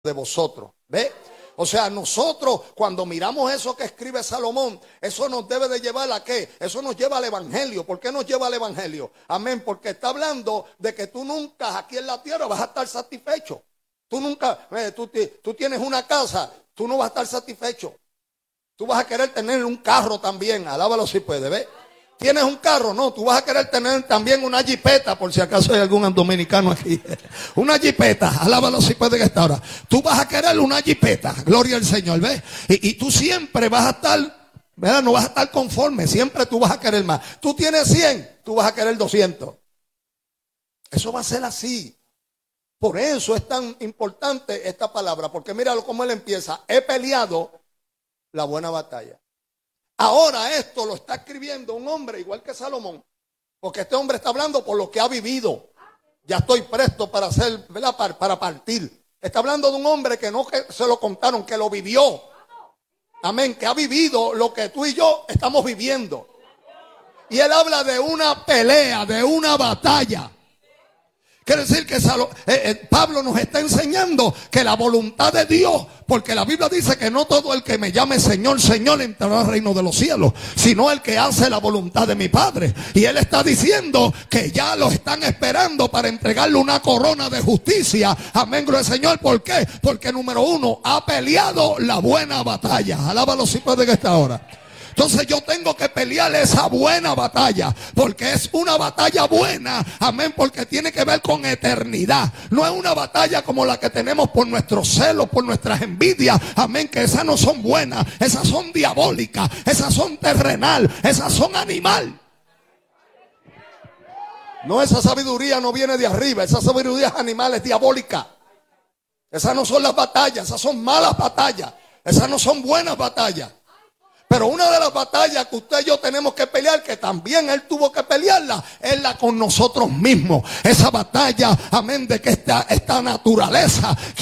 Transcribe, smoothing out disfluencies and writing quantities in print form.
de vosotros. ¿Ve? O sea, nosotros cuando miramos eso que escribe Salomón, eso nos debe de llevar ¿a qué? Eso nos lleva al evangelio. ¿Por qué nos lleva al evangelio? Amén, porque está hablando de que tú nunca aquí en la tierra vas a estar satisfecho. Tú nunca, tú tienes una casa, tú no vas a estar satisfecho. Tú vas a querer tener un carro también, alábalo si puede, ¿ves? ¿Tienes un carro? No, tú vas a querer tener también una jipeta, por si acaso hay algún dominicano aquí. Una jipeta, alábalo si puede que esta hora. Tú vas a querer una jipeta, gloria al Señor, ¿ves? Y tú siempre vas a estar, ¿verdad? No vas a estar conforme, siempre tú vas a querer más. Tú tienes 100, tú vas a querer 200. Eso va a ser así. Por eso es tan importante esta palabra, porque míralo cómo él empieza. He peleado la buena batalla. Ahora esto lo está escribiendo un hombre igual que Salomón, porque este hombre está hablando por lo que ha vivido. Ya estoy presto para hacer, ¿verdad? Para partir. Está hablando de un hombre que no que se lo contaron, que lo vivió. Amén, que ha vivido lo que tú y yo estamos viviendo. Y él habla de una pelea, de una batalla. Quiere decir que Pablo nos está enseñando que la voluntad de Dios, porque la Biblia dice que no todo el que me llame Señor, Señor entrará al reino de los cielos, sino el que hace la voluntad de mi Padre. Y él está diciendo que ya lo están esperando para entregarle una corona de justicia. Amén, gloria al Señor. ¿Por qué? Porque número uno, ha peleado la buena batalla. Alábalo si puede que esta hora. Entonces yo tengo que pelear esa buena batalla, porque es una batalla buena, amén, porque tiene que ver con eternidad. No es una batalla como la que tenemos por nuestros celos, por nuestras envidias, amén, que esas no son buenas, esas son diabólicas, esas son terrenal, esas son animal. No, esa sabiduría no viene de arriba, esa sabiduría es animal, es diabólica. Esas no son las batallas, esas son malas batallas, esas no son buenas batallas. Pero una de las batallas que usted y yo tenemos que pelear, que también él tuvo que pelearla, es la con nosotros mismos. Esa batalla, amén, de que esta naturaleza